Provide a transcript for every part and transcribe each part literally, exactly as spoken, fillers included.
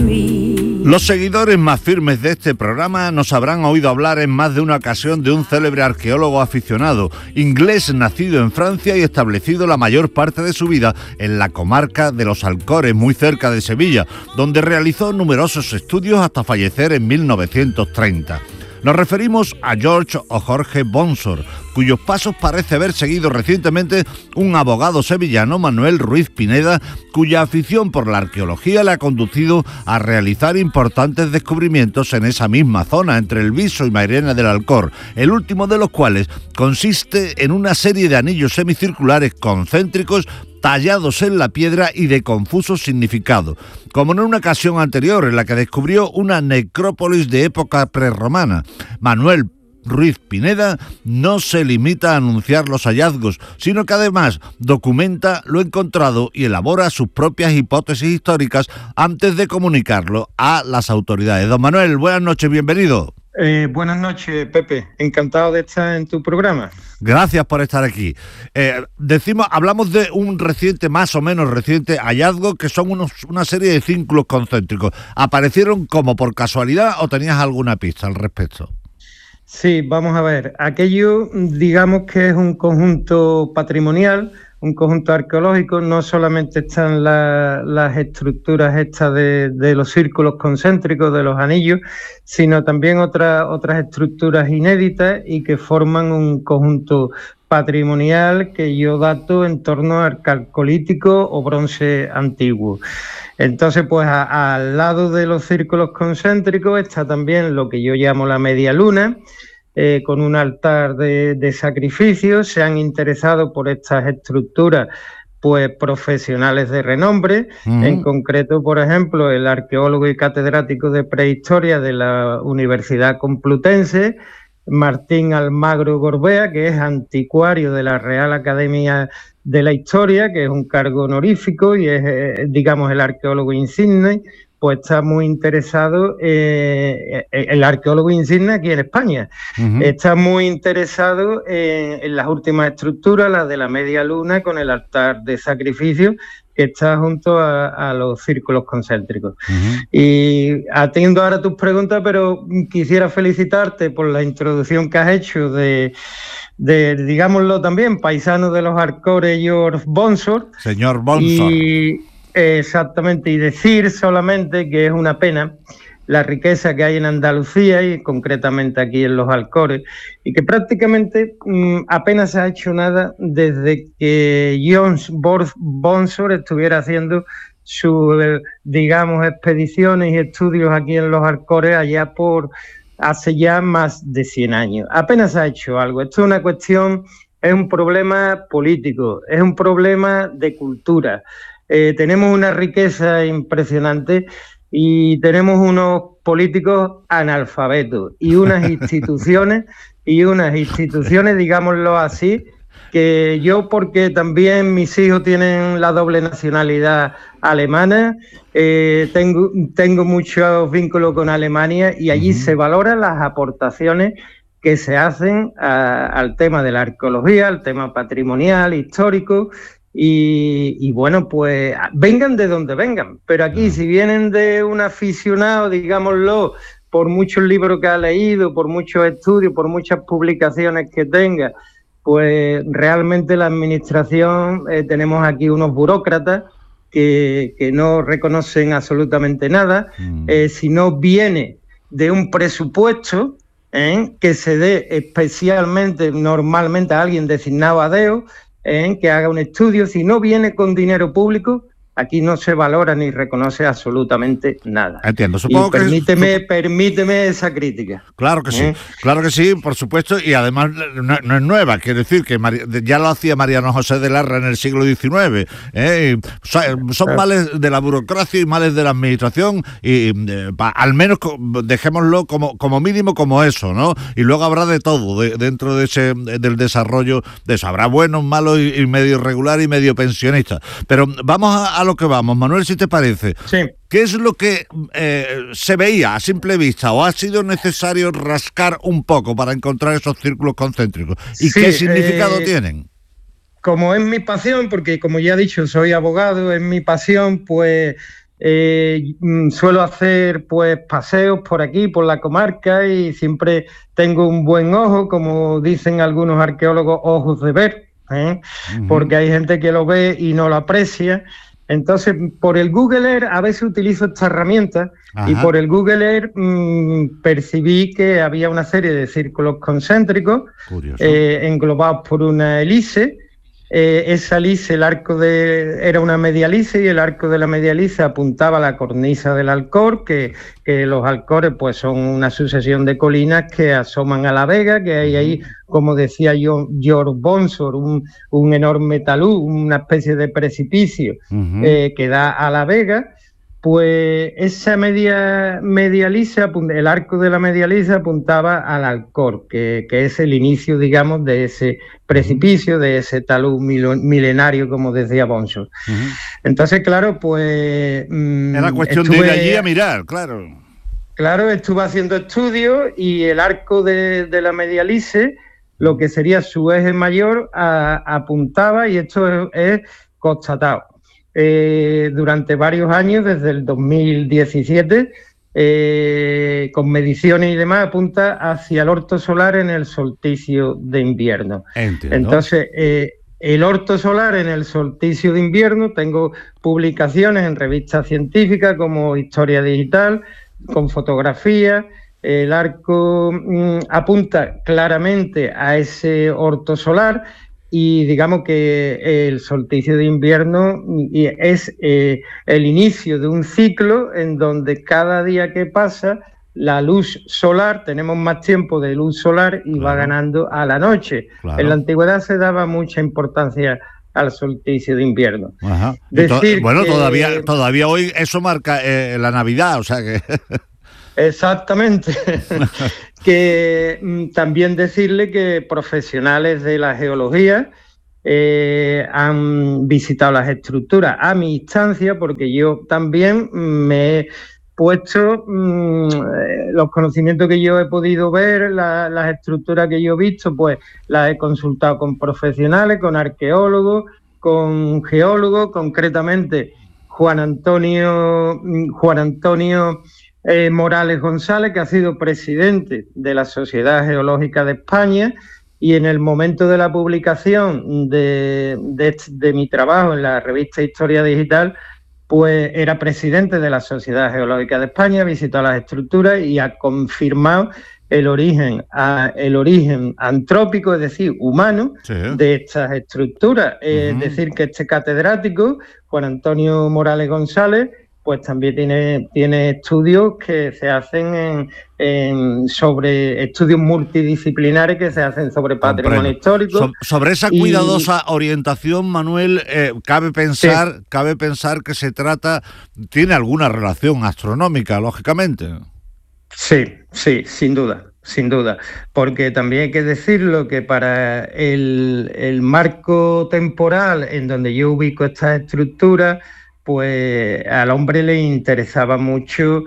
Los seguidores más firmes de este programa nos habrán oído hablar en más de una ocasión de un célebre arqueólogo aficionado, inglés nacido en Francia y establecido la mayor parte de su vida en la comarca de los Alcores, muy cerca de Sevilla, donde realizó numerosos estudios hasta fallecer en mil novecientos treinta. Nos referimos a George o Jorge Bonsor, cuyos pasos parece haber seguido recientemente un abogado sevillano, Manuel Ruiz Pineda, cuya afición por la arqueología le ha conducido a realizar importantes descubrimientos en esa misma zona, entre el Viso y Mairena del Alcor, el último de los cuales consiste en una serie de anillos semicirculares concéntricos tallados en la piedra y de confuso significado, como en una ocasión anterior en la que descubrió una necrópolis de época prerromana. Manuel Ruiz Pineda no se limita a anunciar los hallazgos, sino que además documenta lo encontrado y elabora sus propias hipótesis históricas antes de comunicarlo a las autoridades. Don Manuel, buenas noches, bienvenido. Eh, buenas noches, Pepe. Encantado de estar en tu programa. Gracias por estar aquí. Eh, decimos, hablamos de un reciente, más o menos reciente hallazgo, que son unos, una serie de círculos concéntricos. ¿Aparecieron como por casualidad o tenías alguna pista al respecto? Sí, vamos a ver. Aquello, digamos que es un conjunto patrimonial, un conjunto arqueológico. No solamente están la, las estructuras estas de, de los círculos concéntricos, de los anillos, sino también otras otras estructuras inéditas y que forman un conjunto patrimonial que yo dato en torno al calcolítico o bronce antiguo. Entonces, pues a, al lado de los círculos concéntricos está también lo que yo llamo la media luna, eh, con un altar de, de sacrificio. Se han interesado por estas estructuras pues profesionales de renombre, uh-huh. En concreto, por ejemplo, el arqueólogo y catedrático de prehistoria de la Universidad Complutense, Martín Almagro Gorbea, que es anticuario de la Real Academia de la Historia, que es un cargo honorífico y es, eh, digamos, el arqueólogo insigne, pues está muy interesado, eh, el arqueólogo insigne aquí en España, uh-huh. Está muy interesado en, en las últimas estructuras, las de la media luna con el altar de sacrificio, que está junto a, a los círculos concéntricos. Uh-huh. Y atiendo ahora tus preguntas, pero quisiera felicitarte por la introducción que has hecho de, de digámoslo también, paisano de los Alcores, George Bonsor. Señor Bonsor. Y, exactamente, y decir solamente que es una pena la riqueza que hay en Andalucía y concretamente aquí en los Alcores, y que prácticamente mmm, apenas se ha hecho nada desde que George Bonsor estuviera haciendo sus, digamos, expediciones y estudios aquí en los Alcores allá por hace ya más de cien años. Apenas se ha hecho algo. Esto es una cuestión, es un problema político, es un problema de cultura. Eh, tenemos una riqueza impresionante y tenemos unos políticos analfabetos y unas instituciones y unas instituciones, digámoslo así, que yo, porque también mis hijos tienen la doble nacionalidad alemana, eh, tengo, tengo muchos vínculos con Alemania y allí uh-huh. se valoran las aportaciones que se hacen a, al tema de la arqueología, al tema patrimonial, histórico. Y, y bueno, pues vengan de donde vengan, pero aquí si vienen de un aficionado, digámoslo, por muchos libros que ha leído, por muchos estudios, por muchas publicaciones que tenga, pues realmente la administración, eh, tenemos aquí unos burócratas que, que no reconocen absolutamente nada, mm. eh, si no viene de un presupuesto eh, que se dé especialmente, normalmente a alguien designado a dedo, en que haga un estudio. Si no viene con dinero público, aquí no se valora ni reconoce absolutamente nada. Entiendo, supongo y permíteme, que... permíteme esa crítica. Claro que sí, ¿Eh? claro que sí, por supuesto, y además no, no es nueva, quiero decir que María, ya lo hacía Mariano José de Larra en el siglo diecinueve. ¿eh? Son, son claro. males de la burocracia y males de la administración, y eh, pa, al menos dejémoslo como, como mínimo como eso, ¿no? Y luego habrá de todo de, dentro de ese del desarrollo de eso. Habrá buenos, malos y, y medio regular y medio pensionistas. Pero vamos a, a lo que vamos, Manuel, si te parece. Sí. ¿Qué es lo que eh, se veía a simple vista o ha sido necesario rascar un poco para encontrar esos círculos concéntricos? ¿Y sí, qué significado eh, tienen? Como es mi pasión, porque como ya he dicho, soy abogado, es mi pasión, pues Eh, suelo hacer pues paseos por aquí, por la comarca, y siempre tengo un buen ojo, como dicen algunos arqueólogos, ojos de ver, ¿eh? Uh-huh. Porque hay gente que lo ve y no lo aprecia. Entonces, por el Google Earth a veces utilizo esta herramienta. Ajá. Y por el Google Earth mmm, percibí que había una serie de círculos concéntricos eh, englobados por una hélice. Eh, esa hélice, el arco de era una media hélice, y el arco de la media hélice apuntaba a la cornisa del Alcor, que, que los Alcores pues son una sucesión de colinas que asoman a la vega, que hay ahí, como decía yo, George Bonsor, un, un enorme talud, una especie de precipicio uh-huh. eh, que da a la vega. Pues esa media, media lisa, el arco de la media lisa apuntaba al Alcor, que, que es el inicio, digamos, de ese precipicio, de ese talud milenario, como decía Bonsor. Uh-huh. Entonces, claro, pues... Era cuestión estuve, de ir allí a mirar, claro. Claro, estuve haciendo estudios, y el arco de, de la media lisa, lo que sería su eje mayor, a, apuntaba, y esto es, es constatado. Eh, durante varios años, desde el dos mil diecisiete, eh, con mediciones y demás, apunta hacia el orto solar en el solsticio de invierno. Entiendo. Entonces, eh, el orto solar en el solsticio de invierno, tengo publicaciones en revistas científicas como Historia Digital, con fotografías. El arco mmm, apunta claramente a ese orto solar. Y digamos que el solsticio de invierno es eh, el inicio de un ciclo en donde cada día que pasa la luz solar, tenemos más tiempo de luz solar y claro. va ganando a la noche. Claro. En la antigüedad se daba mucha importancia al solsticio de invierno. Ajá. Decir to- bueno, que, todavía, todavía hoy eso marca eh, la Navidad, o sea que... Exactamente. Que mm, también decirle que profesionales de la geología eh, han visitado las estructuras a mi instancia, porque yo también me he puesto mmm, los conocimientos que yo he podido ver, la, las estructuras que yo he visto, pues las he consultado con profesionales, con arqueólogos, con geólogos, concretamente Juan Antonio Juan Antonio Eh, Morales González, que ha sido presidente de la Sociedad Geológica de España, y en el momento de la publicación de, de, de mi trabajo en la revista Historia Digital, pues era presidente de la Sociedad Geológica de España, visitó las estructuras y ha confirmado el origen, a, el origen antrópico, es decir, humano, sí. de estas estructuras. Uh-huh. Es decir, que este catedrático, Juan Antonio Morales González, pues también tiene, tiene estudios que se hacen en, en sobre estudios multidisciplinares que se hacen sobre patrimonio Comprendo. histórico. So, sobre esa cuidadosa y... orientación, Manuel, eh, cabe pensar, sí. cabe pensar que se trata, tiene alguna relación astronómica, lógicamente. Sí, sí, sin duda. Sin duda, porque también hay que decirlo que para el, el marco temporal en donde yo ubico estas estructuras, pues al hombre le interesaba mucho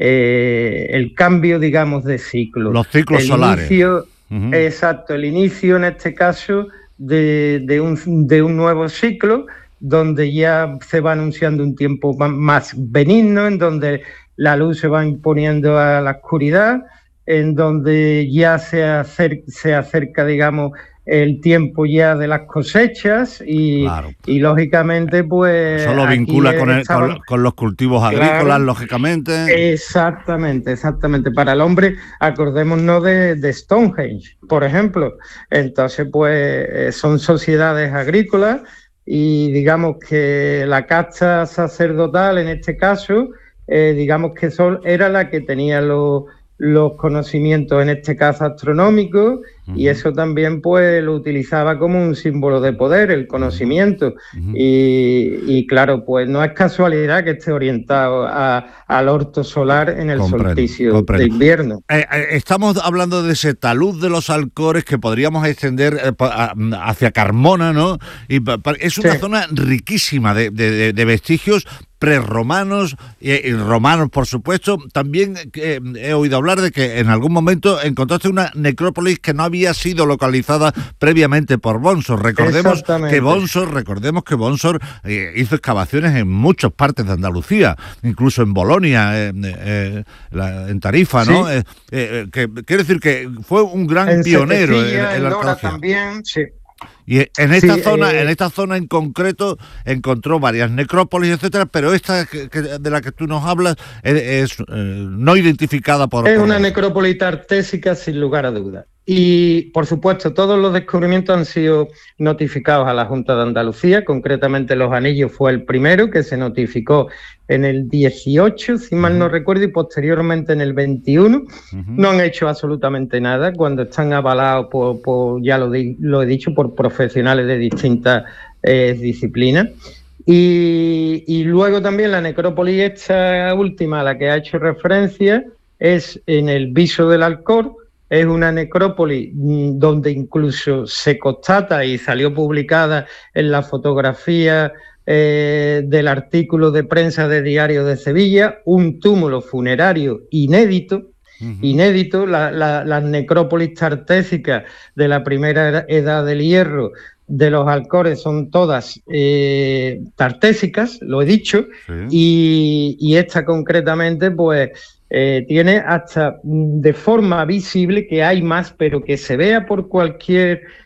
eh, el cambio, digamos, de ciclo. Los ciclos el solares. Inicio, uh-huh. Exacto, el inicio en este caso de, de, un, de un nuevo ciclo, donde ya se va anunciando un tiempo más benigno, en donde la luz se va imponiendo a la oscuridad, en donde ya se acerca, se acerca digamos, el tiempo ya de las cosechas y, claro. y lógicamente pues... Eso lo vincula con, el, estaban... con, con los cultivos agrícolas, claro. lógicamente. Exactamente, exactamente. Para el hombre, acordémonos de, de Stonehenge, por ejemplo. Entonces, pues son sociedades agrícolas y digamos que la casta sacerdotal en este caso, eh, digamos que son, era la que tenía los... los conocimientos, en este caso astronómicos, uh-huh. y eso también pues lo utilizaba como un símbolo de poder, el conocimiento, uh-huh. y, y claro, pues no es casualidad que esté orientado a, al orto solar en el comprendo, solsticio comprendo. de invierno. Eh, eh, estamos hablando de ese talud de los Alcores que podríamos extender eh, hacia Carmona, ¿no? Y es una sí. zona riquísima de, de, de vestigios prerromanos y, y romanos, por supuesto. También eh, he oído hablar de que en algún momento encontraste una necrópolis que no había había sido localizada previamente por Bonsor. Recordemos que Bonsor, recordemos que Bonsor eh, hizo excavaciones en muchas partes de Andalucía, incluso en Bolonia, eh, eh, la, en Tarifa, ¿no? Sí. Eh, eh, que quiere decir que fue un gran en pionero en, en, en la arqueología. También, sí. Y en esta sí, zona, eh, en esta zona en concreto, encontró varias necrópolis, etcétera, pero esta que, que, de la que tú nos hablas es, es eh, no identificada por... Es por una necrópolis tartésica sin lugar a dudas. Y, por supuesto, todos los descubrimientos han sido notificados a la Junta de Andalucía. Concretamente, Los Anillos fue el primero que se notificó en el dieciocho, si mal no recuerdo, y posteriormente en el veintiuno. Uh-huh. No han hecho absolutamente nada cuando están avalados por, por ya lo, di, lo he dicho, por profesionales de distintas eh, disciplinas. Y, y luego también la necrópolis esta última a la que ha hecho referencia es en el Viso del Alcor. Es una necrópolis donde incluso se constata y salió publicada en la fotografía eh, del artículo de prensa de Diario de Sevilla, un túmulo funerario inédito, uh-huh. inédito, la, la, las necrópolis tartésicas de la primera edad del hierro de los Alcores son todas eh, tartésicas, lo he dicho, sí. y, y esta concretamente pues eh, tiene hasta de forma visible que hay más, pero que se vea por cualquier